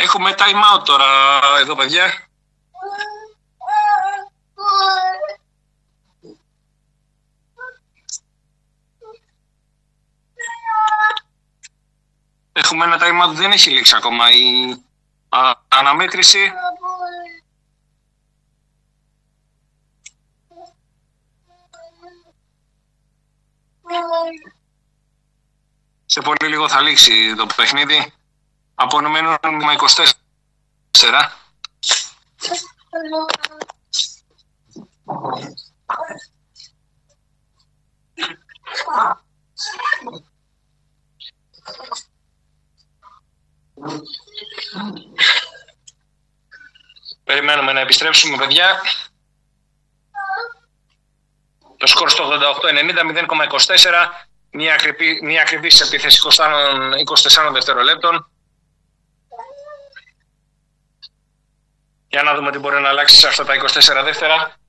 Έχουμε time out τώρα εδώ, παιδιά. Έχουμε ένα time out, δεν έχει λήξει ακόμα η αναμέτρηση. Σε πολύ λίγο θα λήξει το παιχνίδι. Απονομένουν με 24. Περιμένουμε να επιστρέψουμε, παιδιά. Το σκορ στο 88-90, 0,24. Μια ακριβής επίθεση 24 δευτερολέπτων. Για να δούμε τι μπορεί να αλλάξει σε αυτά τα 24 δεύτερα.